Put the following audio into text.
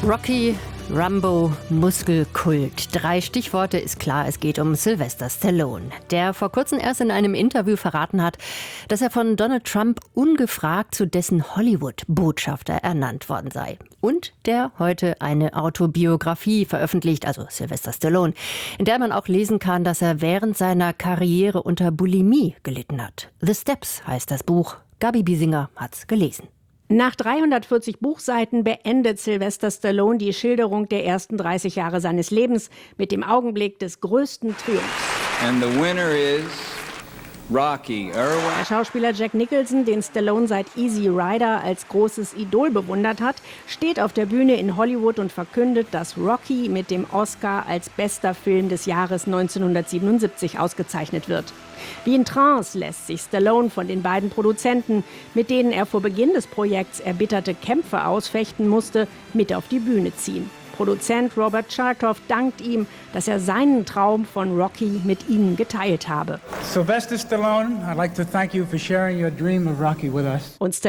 Rocky, Rambo, Muskelkult. 3 Stichworte, ist klar, es geht um Sylvester Stallone, der vor kurzem erst in einem Interview verraten hat, dass er von Donald Trump ungefragt zu dessen Hollywood-Botschafter ernannt worden sei. Und der heute eine Autobiografie veröffentlicht, also Sylvester Stallone, in der man auch lesen kann, dass er während seiner Karriere unter Bulimie gelitten hat. The Steps heißt das Buch. Gabi Biesinger hat's gelesen. Nach 340 Buchseiten beendet Sylvester Stallone die Schilderung der ersten 30 Jahre seines Lebens mit dem Augenblick des größten Triumphs. And the winner is Rocky Irwin. Der Schauspieler Jack Nicholson, den Stallone seit Easy Rider als großes Idol bewundert hat, steht auf der Bühne in Hollywood und verkündet, dass Rocky mit dem Oscar als bester Film des Jahres 1977 ausgezeichnet wird. Wie in Trance lässt sich Stallone von den beiden Produzenten, mit denen er vor Beginn des Projekts erbitterte Kämpfe ausfechten musste, mit auf die Bühne ziehen. Produzent Robert Chartoff dankt ihm, dass er seinen Traum von Rocky mit ihnen geteilt habe. Sylvester Stallone, I'd like to thank you for sharing your dream of Rocky with us. Und